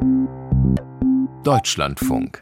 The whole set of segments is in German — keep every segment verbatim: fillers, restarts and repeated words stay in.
Deutschlandfunk.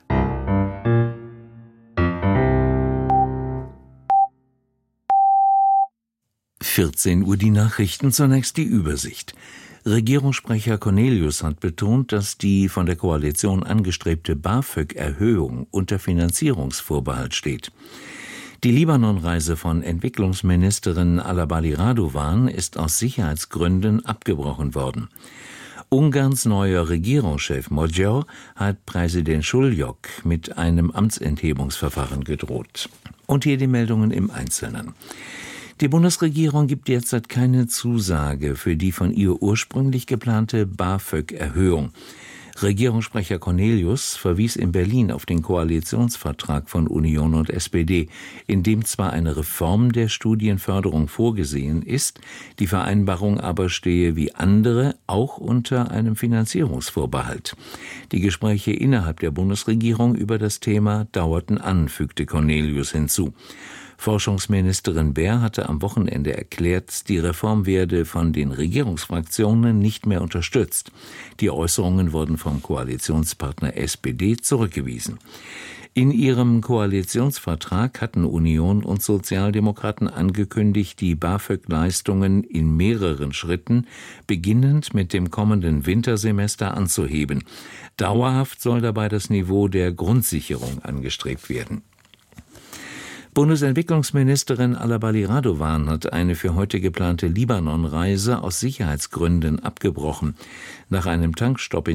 vierzehn Uhr die Nachrichten, zunächst die Übersicht. Regierungssprecher Cornelius hat betont, dass die von der Koalition angestrebte BAföG-Erhöhung unter Finanzierungsvorbehalt steht. Die Libanon-Reise von Entwicklungsministerin Alabali Radovan ist aus Sicherheitsgründen abgebrochen worden. Ungarns neuer Regierungschef Magyar hat Präsident Schuljuk mit einem Amtsenthebungsverfahren gedroht. Und hier die Meldungen im Einzelnen. Die Bundesregierung gibt derzeit keine Zusage für die von ihr ursprünglich geplante BAföG-Erhöhung. Regierungssprecher Cornelius verwies in Berlin auf den Koalitionsvertrag von Union und S P D, in dem zwar eine Reform der Studienförderung vorgesehen ist, die Vereinbarung aber stehe wie andere auch unter einem Finanzierungsvorbehalt. Die Gespräche innerhalb der Bundesregierung über das Thema dauerten an, fügte Cornelius hinzu. Forschungsministerin Baer hatte am Wochenende erklärt, die Reform werde von den Regierungsfraktionen nicht mehr unterstützt. Die Äußerungen wurden vom Koalitionspartner S P D zurückgewiesen. In ihrem Koalitionsvertrag hatten Union und Sozialdemokraten angekündigt, die BAföG-Leistungen in mehreren Schritten, beginnend mit dem kommenden Wintersemester, anzuheben. Dauerhaft soll dabei das Niveau der Grundsicherung angestrebt werden. Bundesentwicklungsministerin Alabali Radovan hat eine für heute geplante Libanon-Reise aus Sicherheitsgründen abgebrochen. Nach einem Tankstopp in